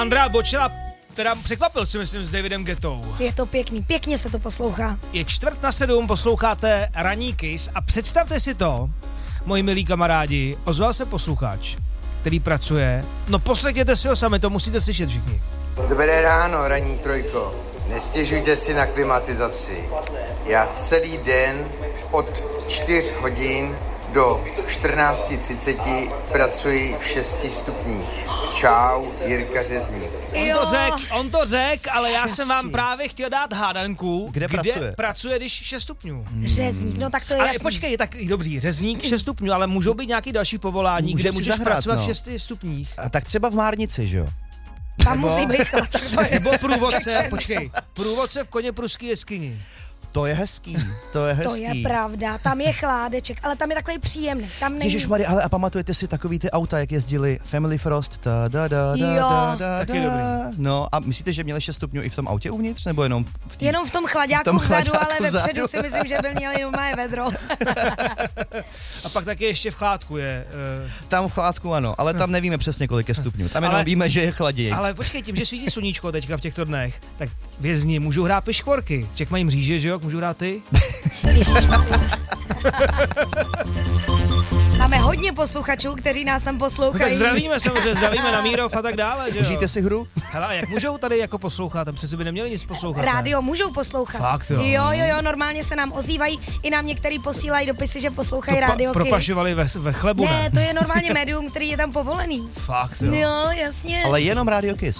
Andrea Bočela teda překvapil si, myslím, s Davidem Guettou. Je to pěkný, pěkně se to poslouchá. Je 6:45, posloucháte Ranní Kiss a představte si to, moji milí kamarádi, ozval se posluchač, který pracuje. No poslechněte si ho sami, to musíte slyšet všichni. Dobré ráno, ranní trojko. Nestěžujte si na klimatizaci. Já celý den od 4 hodin do 14:30 pracuji v 6 stupních. Čau, Jirka Řezník. On to řek, ale já jsem vám právě chtěl dát hádanku, Kde pracuje, když 6 stupňů. Řezník, no tak to je Ale jasný. počkej, tak dobrý, řezník 6 stupňů, ale můžou být nějaký další povolání, Může kde si můžeš zahrát, pracovat v no. 6 stupních. A tak třeba v Márnici, že jo? Tam musí být chlad. Nebo průvodce v koně pruský jeskyni. To je hezký, to je hezký. To je pravda, tam je chládeček, ale tam je takový příjemný. Tam není... Ježišmarja, ale a pamatujete si takový ty auta, jak jezdili Family Frost, Taky dobrý. No a myslíte, že měli 6 stupňů i v tom autě uvnitř, nebo jenom v té... Jenom v tom chladáku v tom vzadu, ale chladáku vepředu vzadu. si myslím, že by měli normálně vedro. A pak taky ještě v chládku je... Tam v chládku ano, ale tam nevíme přesně, kolik je stupňů. Tam jenom víme, že je chladějíc. Ale počkej, tím, že svítí sluníčko teďka v těchto dnech, tak vězni můžou hrát piškvorky. Ček mají mříže, že jo? Můžou hrát ty? Máme hodně posluchačů, kteří nás tam No tak poslouchají. zdravíme samozřejmě, zdravíme na Mírov a tak dále, že jo? Užijte si hru? Hele, a jak můžou tady jako poslouchat? Tam přece by neměli nic poslouchat. Rádio můžou poslouchat. Fakt, jo. Jo, normálně se nám ozývají, i nám některý posílají dopisy, že poslouchají Rádio Kiss. Propašovali ve chlebu, Ne, to je normálně médium, který je tam povolený. Fakt, jo. Jo, jasně. Ale jenom Radio Kiss.